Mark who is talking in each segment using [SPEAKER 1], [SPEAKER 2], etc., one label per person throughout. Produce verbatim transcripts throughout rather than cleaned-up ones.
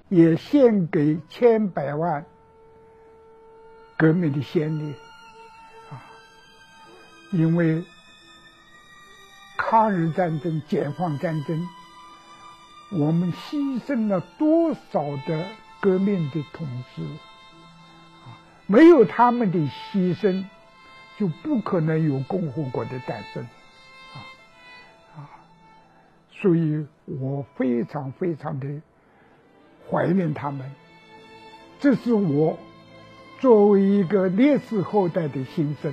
[SPEAKER 1] 也献给千百万革命的先烈啊！因为抗日战争、解放战争，我们牺牲了多少的革命的同志啊！没有他们的牺牲，就不可能有共和国的诞生啊啊！所以我非常非常的怀念他们，这是我作为一个烈士后代的心声。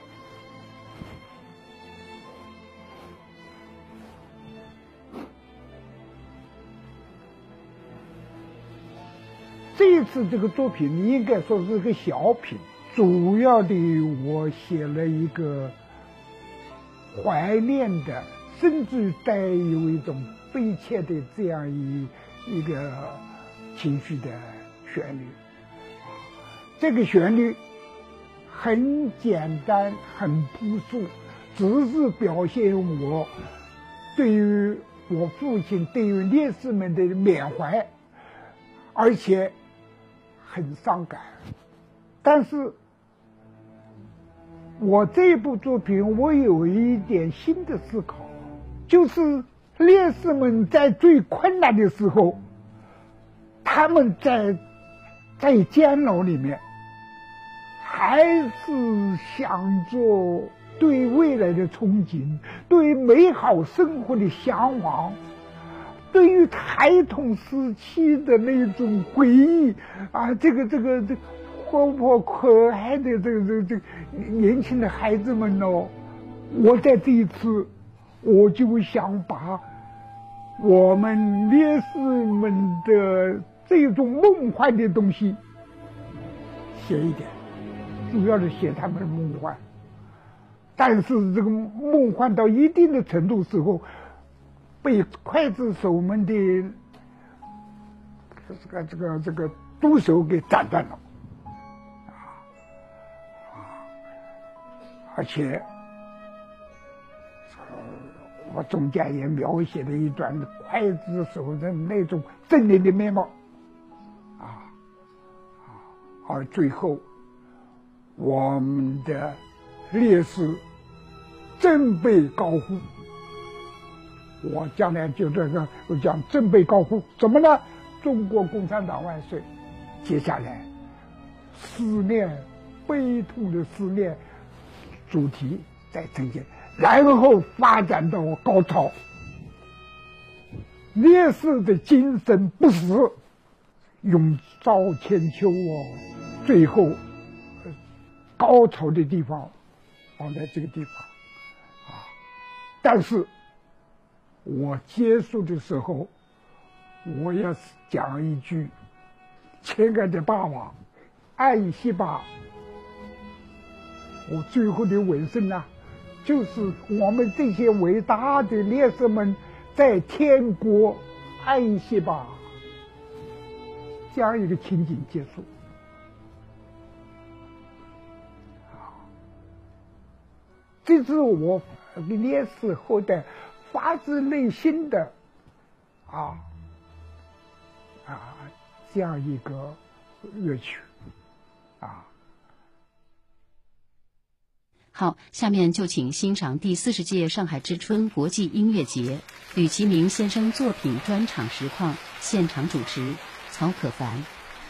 [SPEAKER 1] 这一次这个作品应该说是个小品，主要的我写了一个怀念的，甚至带有一种悲切的这样一一个情绪的旋律。这个旋律很简单很朴素，只是表现我对于我父亲对于烈士们的缅怀，而且很伤感。但是我这部作品我有一点新的思考，就是烈士们在最困难的时候，他们在在监牢里面还是想着对未来的憧憬，对美好生活的向往，对于孩童时期的那种回忆啊，这个这个这活泼可爱的这个这个这个年轻的孩子们哦，我在这一次我就想把我们烈士们的这种梦幻的东西写一点，主要是写他们的梦幻。但是这个梦幻到一定的程度时候，被刽子手们的这个这个这个毒手给斩断了啊！而且我中间也描写了一段刽子手的那种狰狞的面貌啊啊！而最后我们的烈士振臂高呼，我将来就这个我讲振臂高呼怎么呢？中国共产党万岁！接下来思念悲痛的思念主题再呈现，然后发展到高潮。烈士的精神不死，永遭千秋哦。最后高潮的地方放在这个地方啊，但是我结束的时候，我要讲一句：亲爱的爸爸，爱惜吧。我最后的尾声呢、啊，就是我们这些伟大的烈士们在天国爱惜吧，这样一个情景结束。这是我烈士后代发自内心的啊啊这样一个乐曲啊。
[SPEAKER 2] 好，下面就请欣赏第四十届上海之春国际音乐节吕其明先生作品专场实况，现场主持曹可凡。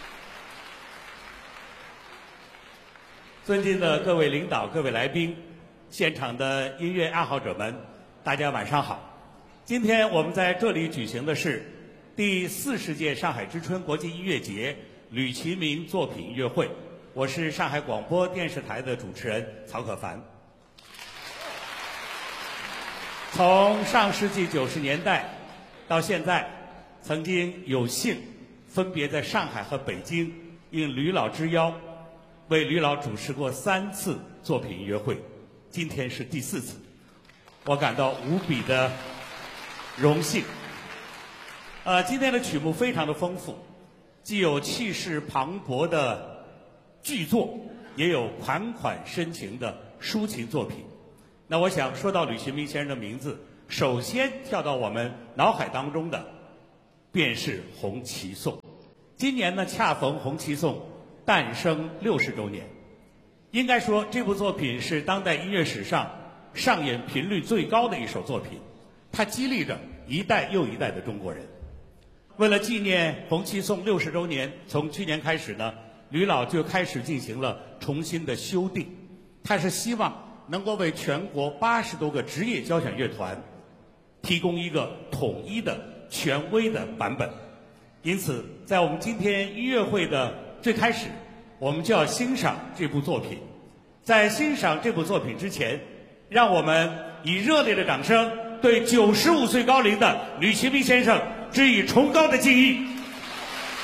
[SPEAKER 3] 尊敬的各位领导、各位来宾，现场的音乐爱好者们，大家晚上好。今天我们在这里举行的是第四十届上海之春国际音乐节吕其明作品音乐会。我是上海广播电视台的主持人曹可凡。从上世纪九十年代到现在，曾经有幸分别在上海和北京应吕老之邀，为吕老主持过三次作品音乐会，今天是第四次，我感到无比的荣幸。呃，今天的曲目非常的丰富，既有气势磅礴的剧作，也有款款深情的抒情作品。那我想说到吕其明先生的名字，首先跳到我们脑海当中的便是《红旗颂》。 今年呢，恰逢红旗颂诞生六十周年。应该说，这部作品是当代音乐史上上演频率最高的一首作品，它激励着一代又一代的中国人。为了纪念红旗颂六十周年，从去年开始呢，吕老就开始进行了重新的修订。他是希望能够为全国八十多个职业交响乐团提供一个统一的、权威的版本。因此，在我们今天音乐会的最开始，我们就要欣赏这部作品。在欣赏这部作品之前，让我们以热烈的掌声对九十五岁高龄的吕其明先生致以崇高的敬意。